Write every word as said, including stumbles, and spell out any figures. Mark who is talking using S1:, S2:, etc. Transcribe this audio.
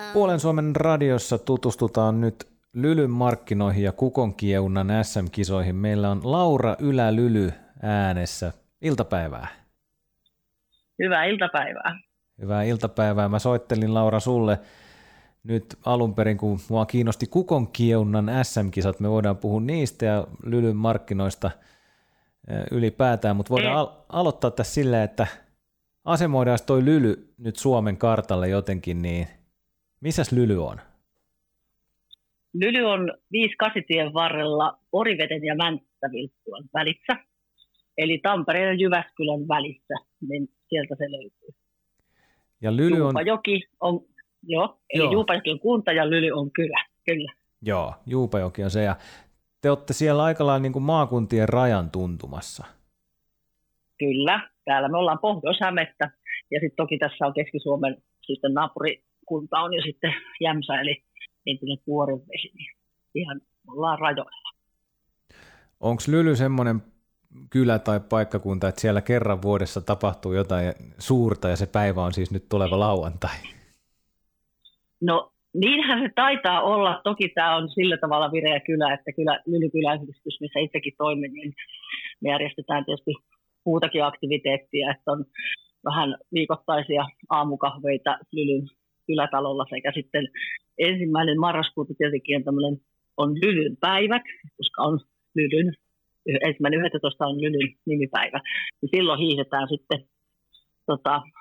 S1: Puolen Suomen radiossa tutustutaan nyt Lylyn markkinoihin ja kukonkieunan S M-kisoihin. Meillä on Laura Ylä-Lyly äänessä. Iltapäivää.
S2: Hyvää iltapäivää.
S1: Hyvää iltapäivää. Mä soittelin, Laura, sulle nyt alun perin, kun mua kiinnosti kukonkieunan S M-kisat. Me voidaan puhua niistä ja Lylyn markkinoista ylipäätään, mutta voidaan al- aloittaa tässä silleen, että asemoidaan toi Lyly nyt Suomen kartalle jotenkin, niin missäs Lyly on?
S2: Lyly on viisi kasitien varrella Oriveden ja Mänttä-Vilppulan välissä, eli Tampereen ja Jyväskylän välissä, niin sieltä se löytyy.
S1: Ja Lyly on...
S2: Juupajoki on, joo, eli joo. Juupajoki on kunta ja Lyly on kylä, kyllä.
S1: Joo, Juupajoki on se, ja te olette siellä aika lailla niin kuin maakuntien rajan tuntumassa.
S2: Kyllä, täällä me ollaan Pohjois-Hämettä, ja sitten toki tässä on Keski-Suomen sitten naapurikunta on jo sitten Jämsä, eli entinen Kuorenvesi, niin ihan ollaan rajoilla.
S1: Onko Lyly semmoinen kylä tai paikkakunta, että siellä kerran vuodessa tapahtuu jotain suurta, ja se päivä on siis nyt tuleva lauantai?
S2: No niinhän se taitaa olla. Toki tämä on sillä tavalla vireä kylä, että kyllä Lyly kyläyhdistys, missä itsekin toimin, niin me järjestetään tietysti muutakin aktiviteettia, että on vähän viikoittaisia aamukahveita Lylyn kylätalolla sekä sitten ensimmäinen marraskuuta tietenkin on, tämmöinen, on Lylyn päivät, koska on Lylyn, ensimmäinen yhdestoista on Lylyn nimipäivä, niin silloin hiihdetään sitten tota,